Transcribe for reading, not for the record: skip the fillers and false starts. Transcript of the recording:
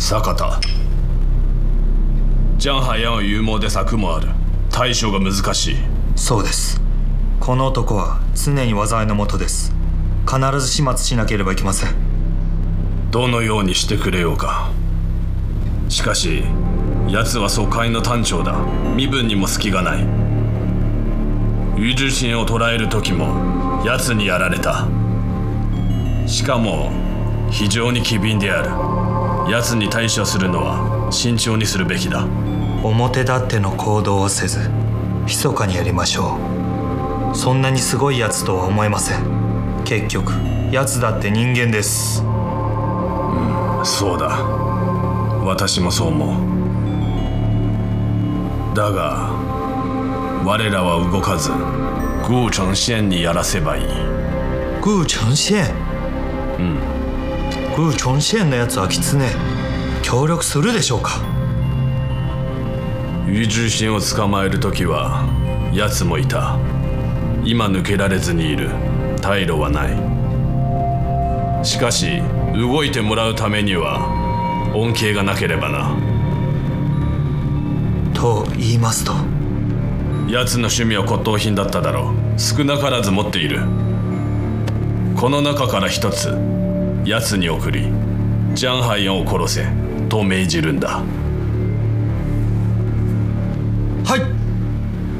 坂田、ジャンハヤンは勇猛で策もある。対処が難しい。 そうです。この男は常に災いのもとです。必ず始末しなければいけません。 どのようにしてくれようか。しかし奴は疎開の単調だ。身分にも隙がない。宇宙神を捕らえる時も奴にやられた。しかも非常に機敏である。奴に対処するのは慎重にするべきだ。 表立っての行動をせず密かにやりましょう。そんなにすごいやつとは思えません。結局やつだって人間です。 そうだ、私もそう思う。だが我らは動かず呉承宪にやらせばいい。 呉承宪。呉承宪のやつは狐。協力するでしょうか。 宇宙神を捕まえる時は奴もいた。今抜けられずにいる。退路はない。しかし動いてもらうためには恩恵がなければな。 と言いますと？ 奴の趣味は骨董品だっただろう。少なからず持っている。この中から一つ奴に送り、ジャンハイアンを殺せと命じるんだ。 はい。